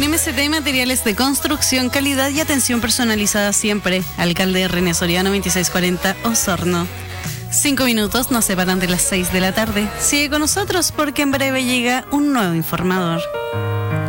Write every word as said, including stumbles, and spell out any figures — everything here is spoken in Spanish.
M C T Materiales de Construcción, calidad y atención personalizada siempre. Alcalde René Soriano, veintiséis cuarenta, Osorno. Cinco minutos nos separan de las seis de la tarde. Sigue con nosotros porque en breve llega un nuevo informador.